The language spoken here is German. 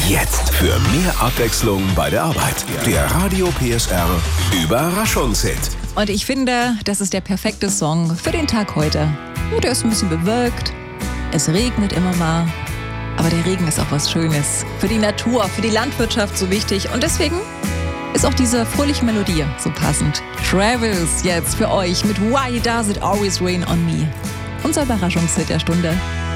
Jetzt für mehr Abwechslung bei der Arbeit. Der Radio PSR Überraschungshit. Und ich finde, das ist der perfekte Song für den Tag heute. Nur der ist ein bisschen bewölkt, es regnet immer mal, aber der Regen ist auch was Schönes. Für die Natur, für die Landwirtschaft so wichtig. Und deswegen ist auch diese fröhliche Melodie so passend. Travis jetzt für euch mit Why Does It Always Rain on Me? Unser Überraschungshit der Stunde.